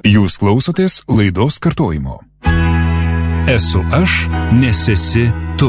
Jūs klausotės laidos kartojimo. Esu aš, nes esi tu.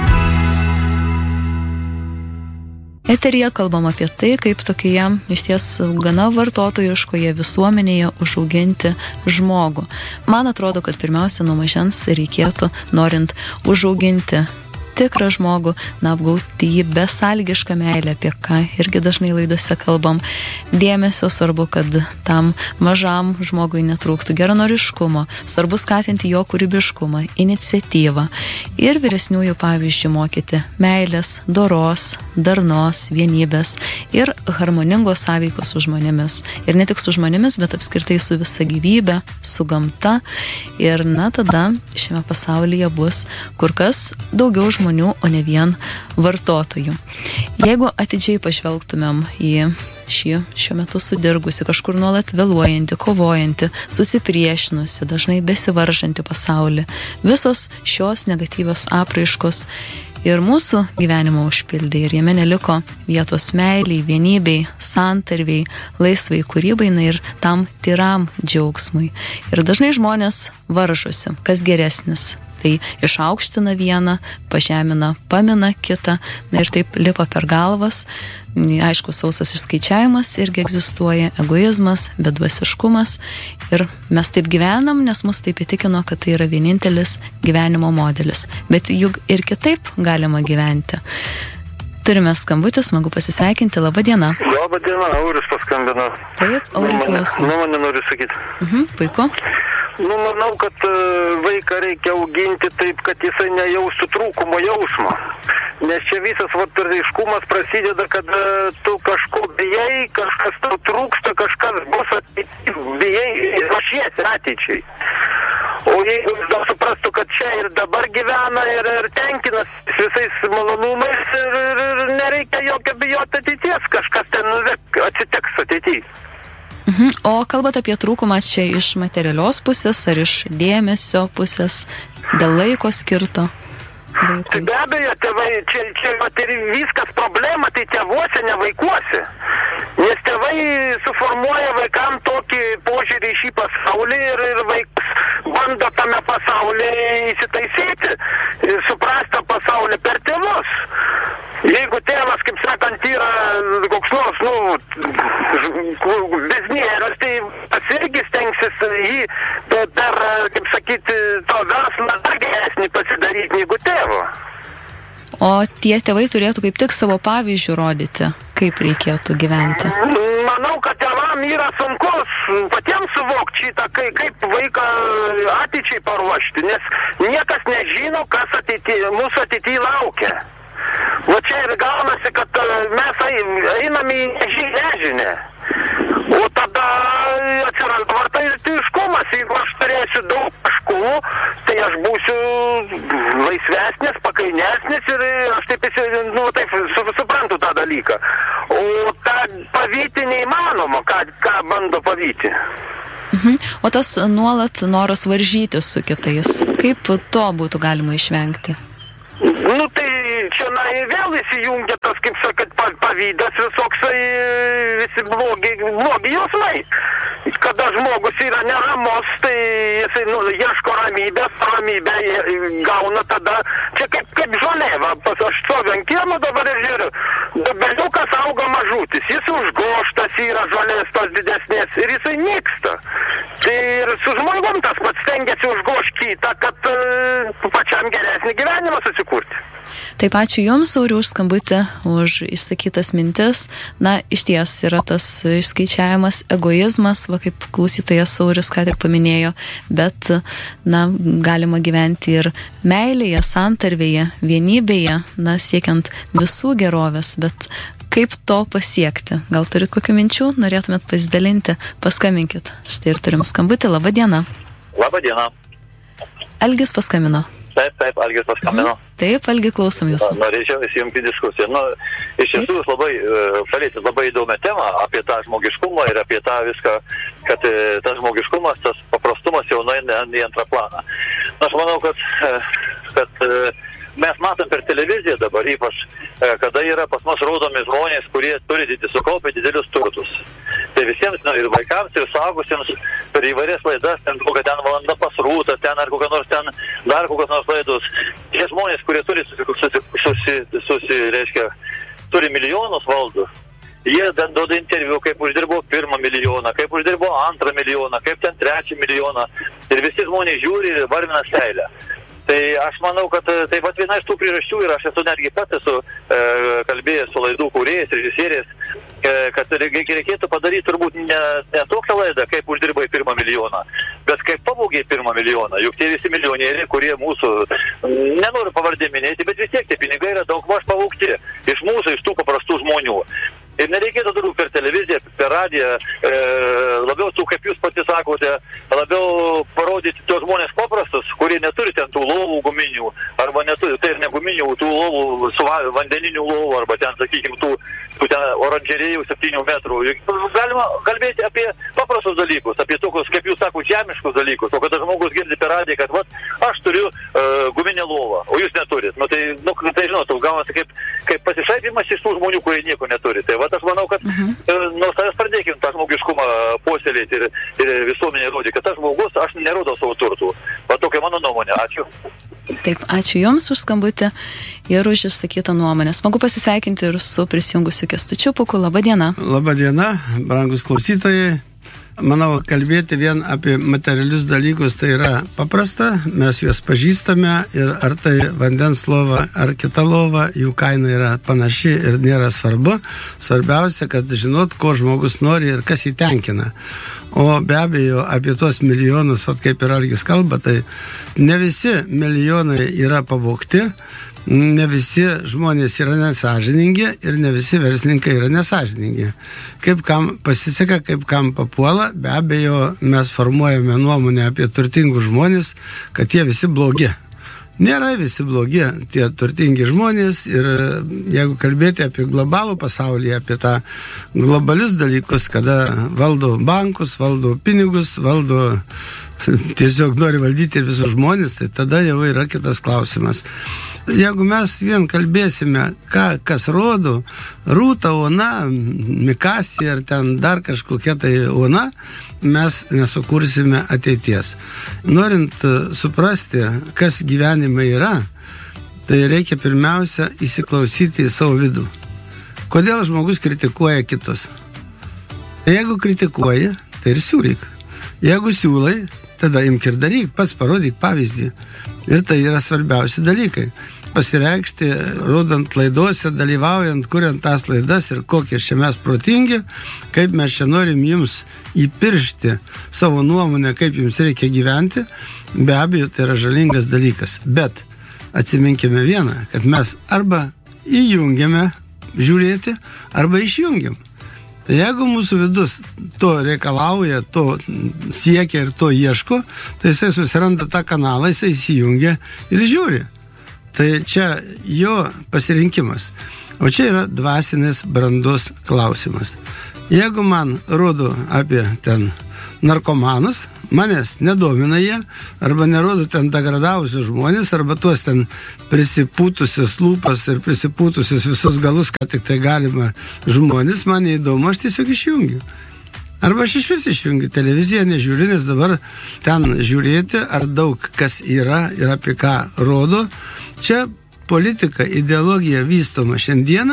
Eteryje kalbam apie tai, kaip tokioje išties gana vartotojiškoje visuomenėje užauginti žmogų. Man atrodo, kad pirmiausia nuo mažens reikėtų, norint užauginti tikrą žmogų, apgauti jį besąlygišką meilę, apie ką irgi dažnai laidose kalbam. Dėmesio svarbu, kad tam mažam žmogui netrūktų geranoriškumo, svarbu skatinti jo kūrybiškumą, iniciatyvą ir vyresniųjų pavyzdžių mokyti meilės, doros, darnos, vienybės ir harmoningos sąveikos su žmonėmis. Ir ne tik su žmonėmis, bet apskritai su visa gyvybe, su gamta. Ir tada šiame pasaulyje bus kur kas daugiau žmonių, o ne vien vartotojų. Jeigu atidžiai pažvelgtumėm į šiuo metu sudirgusi, kažkur nuolat vėluojantį, kovojantį, susipriešinusi, dažnai besivaržantį pasaulį, visos šios negatyvios apraiškos ir mūsų gyvenimo užpildė ir jame neliko vietos meiliai, vienybei, santarviai, laisvai kūrybai ir tam tyram džiaugsmui. Ir dažnai žmonės varžosi, kas geresnis. Tai išaukština vieną, pažemina, pamina kitą, ir taip lipa per galvas. Aišku, sausas išskaičiavimas irgi egzistuoja, egoizmas, bedvasiškumas. Ir mes taip gyvenam, nes mus taip įtikino, kad tai yra vienintelis gyvenimo modelis. Bet juk ir kitaip galima gyventi. Turime skambutį, smagu pasisveikinti. Labą dieną. Labą dieną, Auris paskambino. Taip, Auris klausom. Nuomonę noriu sakyti. Puiku. Manau, kad vaiką reikia auginti taip, kad jisai nejaustų trūkumo jausmo. Nes čia visas vartariškumas prasideda, kad tu kažko bijai, kažkas tau trūksta, kažkas bus ateičiai, bijai ruošiesi ateičiai. O jeigu jis dar suprastų, kad čia ir dabar gyvena ir tenkinas visais malonumais ir nereikia jokio bijoti ateities, kažkas ten atsiteks ateityje. O kalbate apie trūkumą čia iš materialios pusės ar iš dėmesio pusės, dėl laiko skirto vaikui? Tai be abejo, tėvai, čia ir viskas problema, tai tėvuose, ne vaikuose. Nes tėvai suformuoja vaikam tokį požiūrį į šį pasaulį ir vaikas bando tame pasaulyje įsitaisyti, suprasti pasaulį per tėvus. Jeigu tėvas, kaip sakant, yra koks nors, biznieras, tai tas irgi stengsis jį per, kaip sakyti, to verslą dar geresnį pasidaryti negu tėvo. O tie tėvai turėtų kaip tik savo pavyzdžių rodyti, kaip reikėtų gyventi. Manau, kad tėvam yra sunkus patiems suvokti šitą, kaip vaiką ateičiai paruošti, nes niekas nežino, kas mūsų ateityje laukia. Va čia ir gaunasi, kad mes einame į nežinę. O tada atsiranda vartotojiškumas. Jeigu aš turėsiu daug taškų, tai aš būsiu laisvesnis, pakainesnis ir aš taip suprantu tą dalyką. O tą pavyti neįmanoma, ką bando pavyti. O tas nuolat noras varžytis su kitais, kaip to būtų galima išvengti? Tai čia vėl įsijungia tas, kaip sakat, pavydas visoksai, visi blogi jausmai. Kada žmogus yra neramus, tai jisai ieško ramybę gauna tada, čia kaip žolė, aš stoviu ant kiemo dabar ir žiūriu, dabeliukas auga mažutis, jis užgoštas yra žolės tos didesnės ir jisai nyksta. Tai ir su žmogum tas pats stengiasi užgošti kitą, kad pačiam geresnį gyvenimą susikurti. Taip, ačiū Jums, Auri, už skambutį, už išsakytas mintis. Iš ties yra tas išskaičiavimas, egoizmas, kaip klausytojas Auris ką tik paminėjo, bet, galima gyventi ir meilėje, santarvėje, vienybėje, siekiant visų gerovės, bet kaip to pasiekti? Gal turit kokių minčių, norėtumėt pasidalinti, paskambinkit. Štai ir turim skambutį, labą dieną. Labą dieną. Algis paskambino. Taip, Algis paskambino. Taip, Algi, klausom Jūsų. Norėčiau įsijungti diskusiją. Iš tiesų, Jūs palėtėt labai įdomią temą apie tą žmogiškumą ir apie tą viską, kad tas žmogiškumas, tas paprastumas jau nueina į antrą planą. Aš manau, kad mes matom per televiziją dabar, ypač kada yra pas mus rodomi žmonės, kurie turi sukaupę didelius turtus. Tai visiems, ir vaikams, ir suaugusiems per įvairias laidas, ten kokia ten valanda pasrūta, ten ar kokia nors ten, dar kokios nors laidos. Tie žmonės, kurie turi reiškia, turi milijonus valdų, jie duoda interviu, kaip uždirbo 1 milijoną, kaip uždirbo 2 milijoną, kaip ten 3 milijoną. Ir visi žmonės žiūri ir varvina seilę. Tai aš manau, kad tai vat viena iš tų priežasčių ir aš esu netgi pats kalbėjęs su laidų kūrėjais, režisieriais, kad reikėtų padaryti turbūt ne tokią laidą, kaip uždirbai 1 milijoną, bet kaip pavogė 1 milijoną. Juk tie visi milijonieriai, kurie mūsų, nenoriu pavardė minėti, bet vis tiek tie pinigai yra daugmaž pavogti iš mūsų, iš tų paprastų žmonių. Ir nereikėtų turbūt per televiziją, per radiją, labiau tų, kaip jūs pati sakote, labiau parodyti tos žmonės paprastus, kurie neturi ten tų lovų guminių, arba neturi, tai ir ne guminių, tų lovų, vandeninių lovų, arba ten, sakykime, tų ten oranžerėjų 7 metrų. Galima kalbėti apie paprastus dalykus, apie tokius, kaip jūs sakote, žemiškus dalykus, o kada žmogus girdi per radiją, kad vat, aš turiu guminę lovą, o jūs neturit. Tai žinot, gaunasi kaip pasišaipimas iš tų žmonių, kurie nieko neturi. Tai vat aš manau, kad nuo savęs pradėkim tą žmogiškumą puoselėti ir visuomenė rodė, kad tas žmogus, aš nerodau savo turtų. Va tokia mano nuomonė. Ačiū. Taip, ačiū Jums už skambutį ir už išsakytą nuomonę. Smagu pasisveikinti ir su prisijungusiu Kęstučiu Pūku. Labą dieną. Labą dieną, brangus klausytojai. Manau, kalbėti vien apie materialius dalykus tai yra paprasta, mes juos pažįstame ir ar tai vandens lova ar kita lova, jų kaina yra panaši ir nėra svarbu. Svarbiausia, kad žinot, ko žmogus nori ir kas jį tenkina. O be abejo, apie tuos milijonus, kaip ir Algis kalba, tai ne visi milijonai yra pavogti, ne visi žmonės yra nesąžiningi ir ne visi verslininkai yra nesąžiningi. Kaip kam pasiseka, kaip kam papuola, be abejo, mes formuojame nuomonę apie turtingus žmonės, kad jie visi blogi. Nėra visi blogi tie turtingi žmonės ir jeigu kalbėti apie globalų pasaulį, apie tą globalius dalykus, kada valdo bankus, valdo pinigus, valdo tiesiog nori valdyti ir visus žmonės, tai tada jau yra kitas klausimas. Jeigu mes vien kalbėsime, kas rodo, Rūta, Ona, Mikasija ar ten dar kažkokia tai Ona, mes nesukursime ateities. Norint suprasti, kas gyvenime yra, tai reikia pirmiausia įsiklausyti į savo vidų. Kodėl žmogus kritikuoja kitus? Jeigu kritikuoji, tai ir siūlyk. Jeigu siūlai, tada imk ir daryk, pats parodyk pavyzdį. Ir tai yra svarbiausi dalykai. Pasireikšti, rodant laidose, dalyvaujant, kuriant tas laidas ir kokie čia mes protingi, kaip mes čia norim jums įpiršti savo nuomonę, kaip jums reikia gyventi, be abejo, tai yra žalingas dalykas. Bet atsiminkime vieną, kad mes arba įjungiame žiūrėti, arba išjungiam. Tai jeigu mūsų vidus to reikalauja, to siekia ir to ieško, tai jisai susiranda tą kanalą, jisai įsijungia ir žiūri. Tai čia jo pasirinkimas. O čia yra dvasinės brandos klausimas. Jeigu man rodo apie ten narkomanus, manęs nedomina jie, arba nerodo ten degradavusius žmonės, arba tuos ten prisipūtusius lūpas ir prisipūtusius visus galus, ką tik tai galima žmonės, man neįdomu, aš tiesiog išjungiu. Arba aš iš vis išjungiu televiziją, nežiūriu, nes dabar ten žiūrėti, ar daug kas yra ir apie ką rodo. Čia politika, ideologija vystoma šiandieną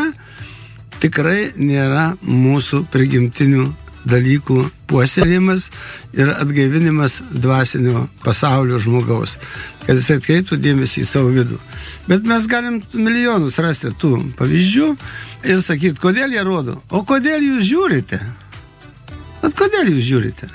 tikrai nėra mūsų prigimtinių dalykų puoselėjimas ir atgaivinimas dvasinio pasaulio žmogaus, kad jis atkreiptų dėmesį į savo vidų. Bet mes galim milijonus rasti tų pavyzdžių ir sakyti, kodėl jie rodo, o kodėl jūs žiūrite? Bet kodėl jūs žiūrite?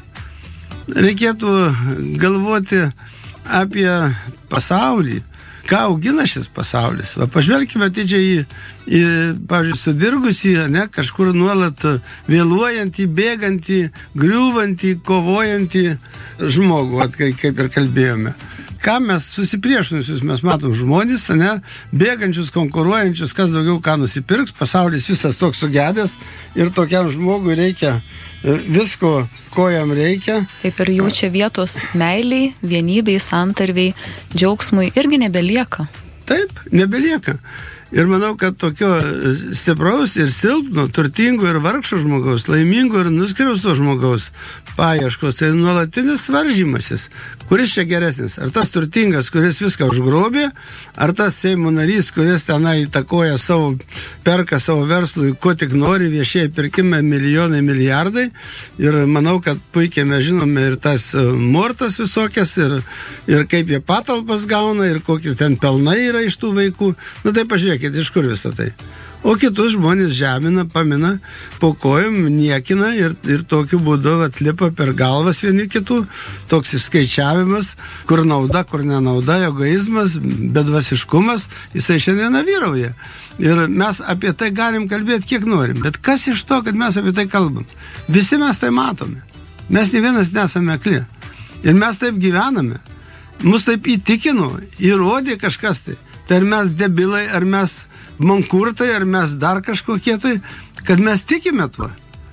Reikėtų galvoti apie pasaulį, ką augina šis pasaulis. Va, pažvelkime atidžiai į pavyzdžiui, sudirgusį, kažkur nuolat vėluojantį, bėgantį, griūvantį, kovojantį žmogų, kaip ir kalbėjome. Ką mes susipriešinusius mes matom žmonės, bėgančius, konkuruojančius, kas daugiau ką nusipirks, pasaulis visas toks sugedęs ir tokiam žmogui reikia visko, ko jam reikia. Taip ir jau čia vietos meiliai, vienybei, santarviai, džiaugsmui irgi nebelieka. Taip, nebelieka. Ir manau, kad tokio stipraus ir silpno, turtingo ir vargšo žmogaus, laimingo ir nuskriausto žmogaus paieškos, tai nuolatinis varžymasis. Kuris čia geresnis? Ar tas turtingas, kuris viską užgrobė, ar tas Seimo narys, kuris tenai įtakoja perka savo verslui, ko tik nori, viešieji pirkimai milijonai, milijardai. Ir manau, kad puikiai mes žinome ir tas mortas visokias, ir kaip jie patalpas gauna, ir kokie ten pelnai yra iš tų vaikų. Nu tai pažiūrėkit, iš kur visą tai. O kitus žmonės žemina, pamina, po kojom, niekina ir tokiu būdu atlipa per galvas vieni kitų. Toks išskaičiavimas, kur nauda, kur nenauda, egoizmas, bedvasiškumas, jisai šiandieną vyrauja. Ir mes apie tai galim kalbėti kiek norim. Bet kas iš to, kad mes apie tai kalbam? Visi mes tai matome. Mes ne vienas nesame akli. Ir mes taip gyvename. Mus taip įtikino, įrodė kažkas tai. Tai ar mes debilai, ar mes mankurtai, ar mes dar kažkokie tai, kad mes tikime tuo.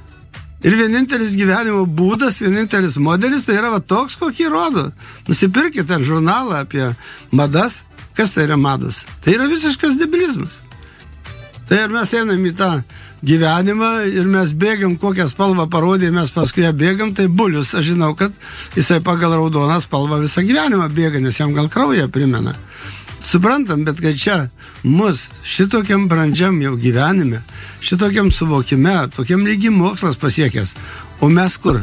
Ir vienintelis gyvenimo būdas, vienintelis modelis, tai yra toks, kokį rodo. Nusipirkite ten žurnalą apie madas. Kas tai yra mados? Tai yra visiškas debilizmas. Tai ar mes einam į tą gyvenimą ir mes bėgam, kokią spalvą parodė, mes paskui ją bėgam, tai bulius, aš žinau, kad jisai pagal raudoną spalvą visą gyvenimą bėga, nes jam gal kraują primena. Suprantam, bet kad čia mus šitokiam brandžiam jau gyvenime, šitokiam suvokime, tokiam lygi mokslas pasiekęs, o mes kur?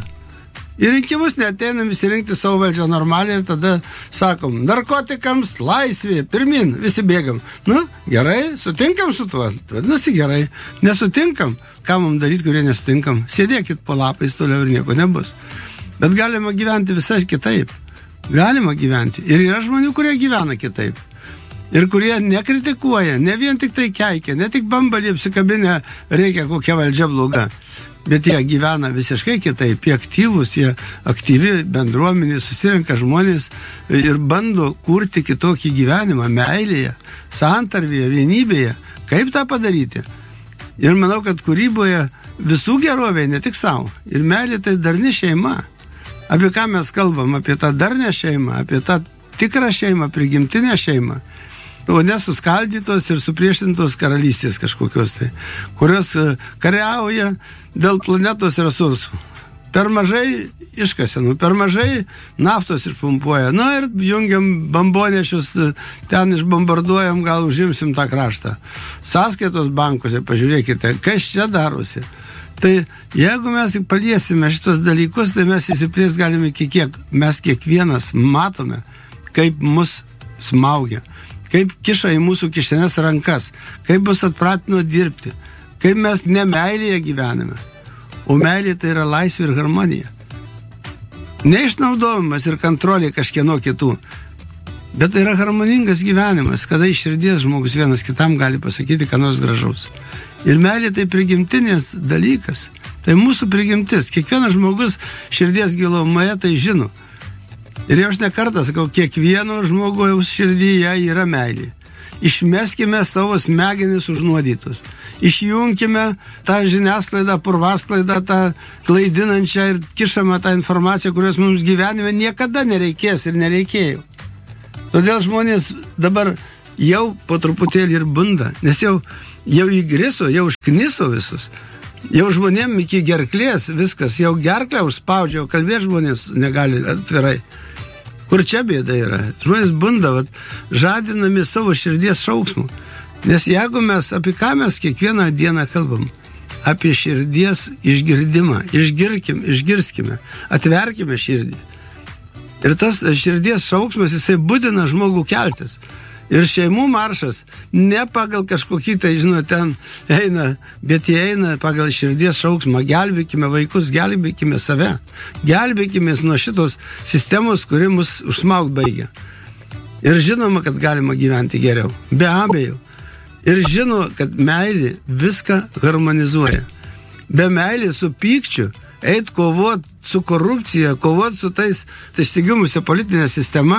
Į rinkimus neteinam įsirinkti savo valdžią normaliai, tada sakom, narkotikams laisvė, pirmin, visi bėgam. Nu, gerai, sutinkam su tuo, vadinasi gerai, nesutinkam, ką mums daryti, kurie nesutinkam, sėdėkit po lapais toliau ir nieko nebus. Bet galima gyventi visai kitaip, galima gyventi ir yra žmonių, kurie gyvena kitaip. Ir kurie nekritikuoja, ne vien tik tai keikia, ne tik bambalį apsikabinę reikia kokia valdžia bloga, bet jie gyvena visiškai kitaip, jie aktyvus, jie aktyvi bendruomenė, susirenka žmonės ir bando kurti kitokį gyvenimą, meilėje, santarvėje, vienybėje. Kaip tą padaryti? Ir manau, kad kūryboje visų gerovė, ne tik savo. Ir meilė tai darni šeima. Apie ką mes kalbam? Apie tą darnę šeimą, apie tą tikrą šeimą, prigimtinę šeimą. O nesuskaldytos ir supriešintos karalystės kažkokios tai, kurios kariauja dėl planetos resursų. Per mažai iškasenų, per mažai naftos išpumpuoja. Na ir jungiam bambonešius, ten išbombarduojam, gal užimsim tą kraštą. Sąskaitos bankuose, pažiūrėkite, kas čia darosi. Tai jeigu mes paliesime šitos dalykus, tai mes įsiplės galime iki kiek. Mes kiekvienas matome, kaip mus smaugia, kaip kiša į mūsų kišenes rankas, kaip bus atpratino dirbti, kaip mes nemeilėje gyvename. O meilė tai yra laisvė ir harmonija. Neišnaudojimas ir kontrolė kažkieno kitų, bet tai yra harmoningas gyvenimas, kada iš širdies žmogus vienas kitam gali pasakyti, ką nors gražaus. Ir meilė tai prigimtinės dalykas, tai mūsų prigimtis. Kiekvienas žmogus širdies gilumoje tai žino. Ir jau aš ne kartą sakau, kiekvieno žmogaus širdyje yra meilė. Išmeskime savo smegenis užnuodytus. Išjunkime tą žiniasklaidą, purvasklaidą, tą klaidinančią ir kišamą tą informaciją, kurios mums gyvenime niekada nereikės ir nereikėjo. Todėl žmonės dabar jau po truputėlį ir bunda, nes jau įgriso, jau užkniso visus. Jau žmonėm iki gerklės viskas, jau gerklę užspaudžia, jau kalbėti žmonės negali atvirai. Kur čia bėda yra? Žmonės bunda, žadinami savo širdies šauksmų. Nes jeigu mes, apie ką mes kiekvieną dieną kalbam? Apie širdies išgirdimą. Išgirskime, atverkime širdį. Ir tas širdies šauksmas, jisai būdina žmogų keltis. Ir šeimų maršas ne pagal kažkokį tai, ten eina, bet jie eina pagal širdies šauksmą. Gelbėkime vaikus, gelbėkime save. Gelbėkime nuo šitos sistemos, kuri mus užsmaugt baigia. Ir žinoma, kad galima gyventi geriau. Be abejo. Ir žino, kad meilė viską harmonizuoja. Be meilės su pykčiu eit kovot su korupcija, kovot su tais stigimusia politinė sistema,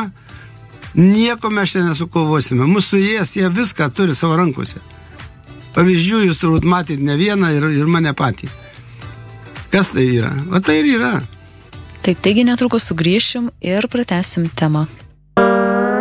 nieko mes čia nesukovosime. Mūsų jie viską turi savo rankose. Pavyzdžių jūs turbūt matyti ne vieną ir mane patį. Kas tai yra? O tai ir yra. Taip, taigi netrukus sugrįšim ir pratęsim temą.